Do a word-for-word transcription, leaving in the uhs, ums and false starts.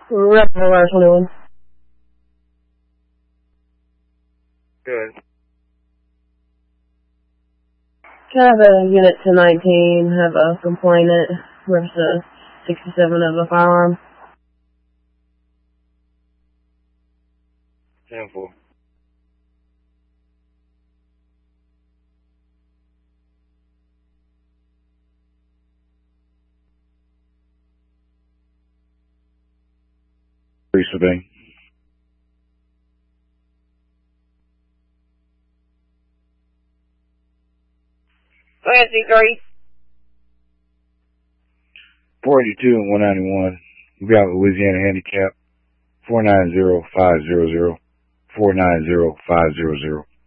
Reservoir twenty-one. Good. Can I have a unit to nineteen, have a complainant, represent sixty-seven of a firearm? ten four. Three Sabine. Go ahead, C three. four eighty-two and one ninety-one. We got Louisiana handicap. four nine zero five zero zero. four nine zero five zero zero.